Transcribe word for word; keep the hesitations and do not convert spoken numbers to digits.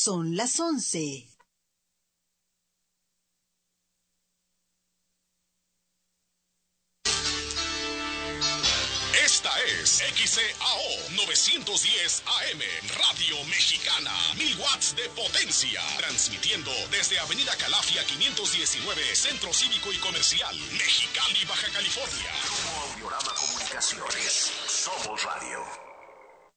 Son las once. Esta es X C A O novecientos diez A M, Radio Mexicana, mil watts de potencia, transmitiendo desde Avenida Calafia quinientos diecinueve, Centro Cívico y Comercial, Mexicali, Baja California. Grupo Audiorama Comunicaciones, Somos Radio.